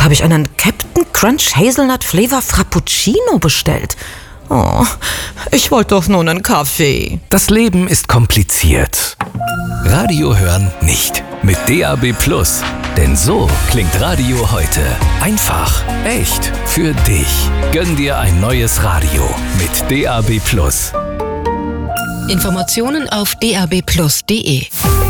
habe ich einen Captain Crunch Hazelnut Flavor Frappuccino bestellt. Oh, ich wollte doch nur einen Kaffee. Das Leben ist kompliziert. Radio hören nicht. Mit DAB+. Denn so klingt Radio heute. Einfach, echt, für dich. Gönn dir ein neues Radio mit DAB+. Informationen auf dabplus.de.